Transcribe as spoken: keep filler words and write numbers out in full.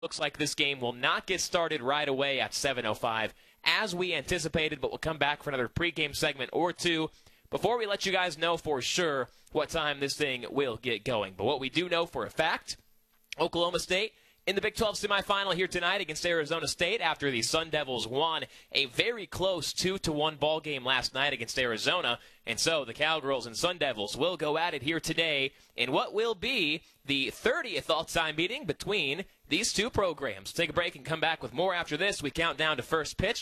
Looks like this game will not get started right away at seven oh five as we anticipated, but we'll come back for another pregame segment or two before we let you guys know for sure what time this thing will get going. But what we do know for a fact, Oklahoma State in the Big twelve semifinal here tonight against Arizona State after the Sun Devils won a very close two to one ball game last night against Arizona. And so the Cowgirls and Sun Devils will go at it here today in what will be the thirtieth all-time meeting between these two programs. Take a break and come back with more after this. We count down to first pitch.